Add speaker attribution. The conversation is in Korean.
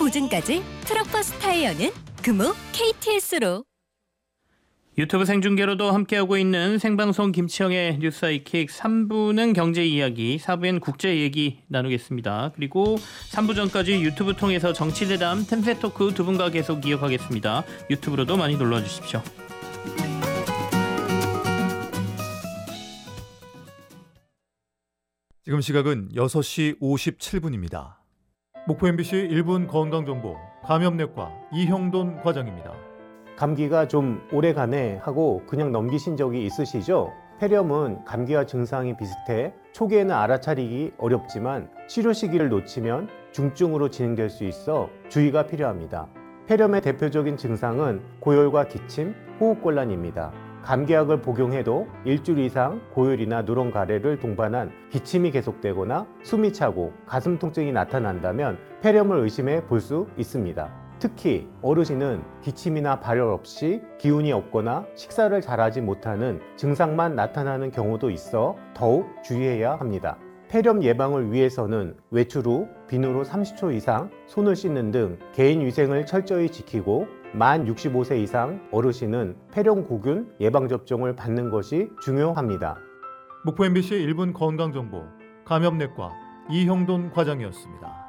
Speaker 1: 보증까지 트럭버스 타이어는 금호 KTS로.
Speaker 2: 유튜브 생중계로도 함께하고 있는 생방송 김치영의 뉴스 하이킥 3부는 경제 이야기, 4부엔 국제 얘기 나누겠습니다. 그리고 3부 전까지 유튜브 통해서 정치대담 템페토크 두 분과 계속 이어가겠습니다. 유튜브로도 많이 놀러주십시오.
Speaker 3: 지금 시각은 6시 57분입니다. 목포 MBC 1분 건강정보 감염내과 이형돈 과장입니다.
Speaker 4: 감기가 좀 오래가네 하고 그냥 넘기신 적이 있으시죠? 폐렴은 감기와 증상이 비슷해 초기에는 알아차리기 어렵지만 치료 시기를 놓치면 중증으로 진행될 수 있어 주의가 필요합니다. 폐렴의 대표적인 증상은 고열과 기침, 호흡곤란입니다. 감기약을 복용해도 일주일 이상 고열이나 누런 가래를 동반한 기침이 계속되거나 숨이 차고 가슴 통증이 나타난다면 폐렴을 의심해 볼 수 있습니다. 특히 어르신은 기침이나 발열 없이 기운이 없거나 식사를 잘하지 못하는 증상만 나타나는 경우도 있어 더욱 주의해야 합니다. 폐렴 예방을 위해서는 외출 후 비누로 30초 이상 손을 씻는 등 개인 위생을 철저히 지키고 만 65세 이상 어르신은 폐렴구균 예방접종을 받는 것이 중요합니다.
Speaker 3: 목포 MBC 1분 건강정보 감염내과 이형돈 과장이었습니다.